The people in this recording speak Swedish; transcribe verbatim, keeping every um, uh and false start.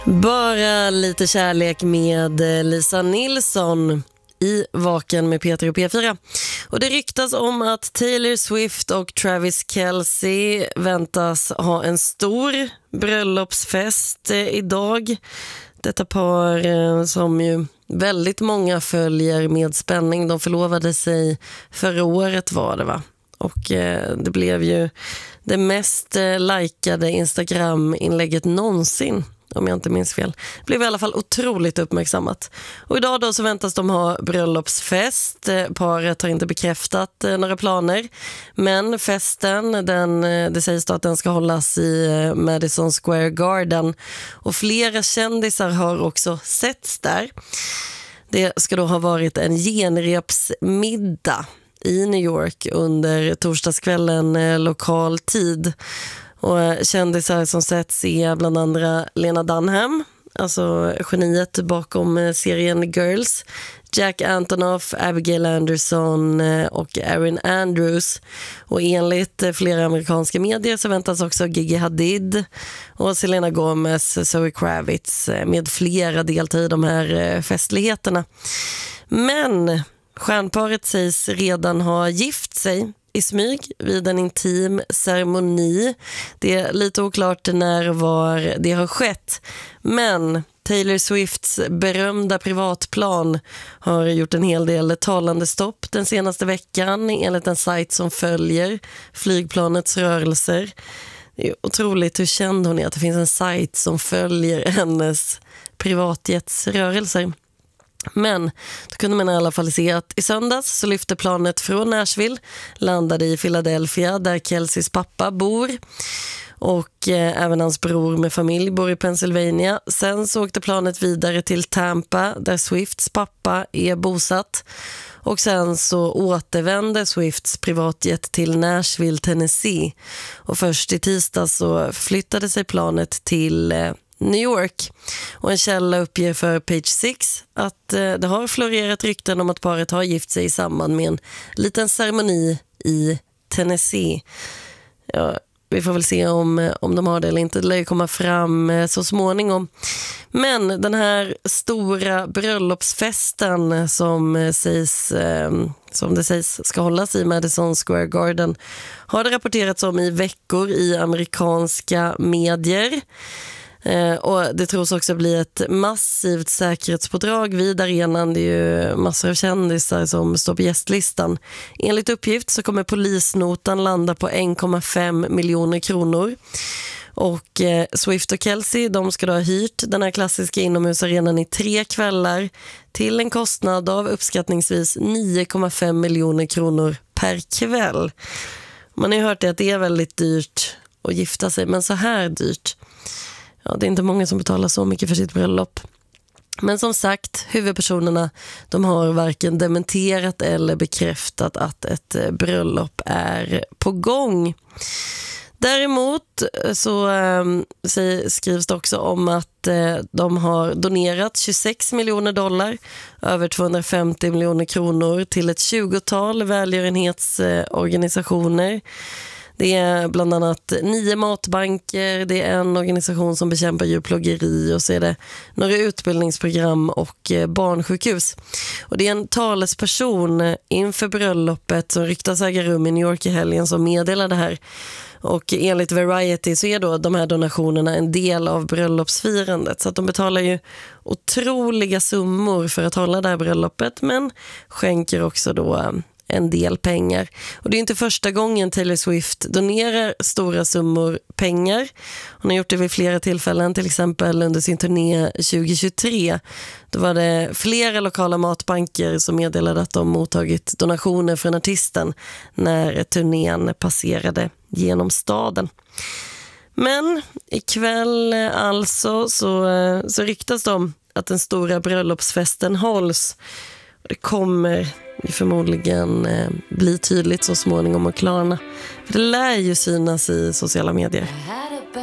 Bara lite kärlek med Lisa Nilsson i Vaken med Peter och P fyra. Och det ryktas om att Taylor Swift och Travis Kelce väntas ha en stor bröllopsfest idag. Detta par som ju väldigt många följer med spänning. De förlovade sig förra året var det va? Och eh, det blev ju det mest eh, likade Instagram-inlägget någonsin, om jag inte minns fel. Det blev i alla fall otroligt uppmärksammat. Och idag då så väntas de ha bröllopsfest. Eh, paret har inte bekräftat eh, några planer. Men festen, den, eh, det sägs då att den ska hållas i eh, Madison Square Garden. Och flera kändisar har också setts där. Det ska då ha varit en genrepsmiddag i New York under torsdagskvällen eh, lokal tid. Och kändisar som setts är bland andra Lena Dunham, alltså geniet bakom eh, serien Girls, Jack Antonoff, Abigail Anderson eh, och Erin Andrews. Och enligt eh, flera amerikanska medier så väntas också Gigi Hadid och Selena Gomez, Zoe Kravitz eh, med flera delta i de här eh, festligheterna. Men stjärnparet sägs redan ha gift sig i smyg vid en intim ceremoni. Det är lite oklart när var det har skett. Men Taylor Swifts berömda privatplan har gjort en hel del talande stopp den senaste veckan enligt en sajt som följer flygplanets rörelser. Det är otroligt hur känd hon är att det finns en sajt som följer hennes privatjets rörelser. Men då kunde man i alla fall se att i söndags så lyfte planet från Nashville, landade i Philadelphia där Kelces pappa bor och eh, även hans bror med familj bor i Pennsylvania. Sen så åkte planet vidare till Tampa där Swifts pappa är bosatt. Och sen så återvände Swifts privatjet till Nashville, Tennessee. Och först i tisdag så flyttade sig planet till eh, New York. Och en källa uppger för Page Six att eh, det har florerat rykten om att paret har gift sig i samband med en liten ceremoni i Tennessee. Ja, vi får väl se om, om de har det eller inte. Det lär ju komma fram eh, så småningom. Men den här stora bröllopsfesten som, eh, sägs, eh, som det sägs ska hållas i Madison Square Garden har det rapporterats om i veckor i amerikanska medier. Eh, och det tros också bli ett massivt säkerhetspådrag vid arenan. Det är ju massor av kändisar som står på gästlistan. Enligt uppgift så kommer polisnotan landa på en komma fem miljoner kronor. Och eh, Swift och Kelce, de ska då ha hyrt den här klassiska inomhusarenan i tre kvällar till en kostnad av uppskattningsvis nio komma fem miljoner kronor per kväll. Man har ju hört det att det är väldigt dyrt att gifta sig, men så här dyrt. Ja, det är inte många som betalar så mycket för sitt bröllop. Men som sagt, huvudpersonerna de har varken dementerat eller bekräftat att ett bröllop är på gång. Däremot så eh, skrivs det också om att eh, de har donerat tjugosex miljoner dollar, över tvåhundrafemtio miljoner kronor till ett tjugotal välgörenhetsorganisationer. Det är bland annat nio matbanker, det är en organisation som bekämpar djurplågeri och så är det några utbildningsprogram och barnsjukhus. Och det är en talesperson inför bröllopet som ryktas äga rum i New York i helgen som meddelar det här. Och enligt Variety så är då de här donationerna en del av bröllopsfirandet. Så att de betalar ju otroliga summor för att hålla det här bröllopet, men skänker också då en del pengar. Och det är inte första gången Taylor Swift donerar stora summor pengar. Hon har gjort det vid flera tillfällen, till exempel under sin turné tjugohundratjugotre. Då var det flera lokala matbanker som meddelade att de mottagit donationer från artisten när turnén passerade genom staden. Men ikväll alltså så, så ryktas det om att den stora bröllopsfesten hålls. Och det kommer förmodligen eh, bli tydligt så småningom och klarna. För det lär ju synas i sociala medier.